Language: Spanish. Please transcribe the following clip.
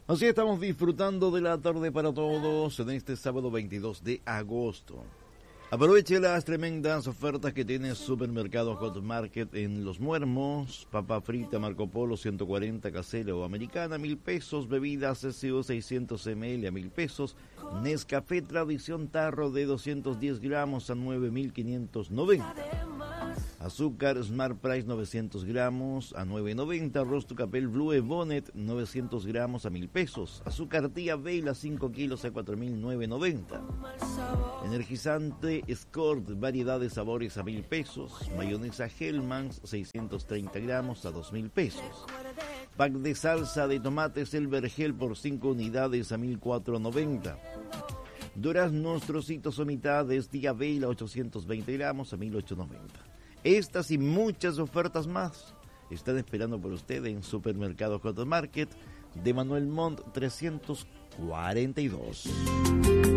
Así estamos disfrutando de la tarde para todos en este sábado 22 de agosto. Aproveche las tremendas ofertas que tiene Supermercado Hot Market en Los Muermos. Papa frita Marco Polo 140 casera o americana, 1.000 pesos. Bebidas CCU 600 ml a 1.000 pesos. Nescafé Tradición Tarro de 210 gramos a 9.590. Azúcar Smart Price 900 gramos a 9.90. Rosto Capel Blue Bonnet 900 gramos a 1.000 pesos. Azúcar Tía Vela 5 kilos a 4.990. Energizante Scort, variedad de sabores a 1.000 pesos. Mayonesa Hellmann's 630 gramos a 2.000 pesos. Pack de salsa de tomates El Vergel por 5 unidades a 1.490. Duraznos trocitos o mitades Tía Vela 820 gramos a 1.890. Estas y muchas ofertas más están esperando por usted en Supermercado Hot Market de Manuel Montt 342.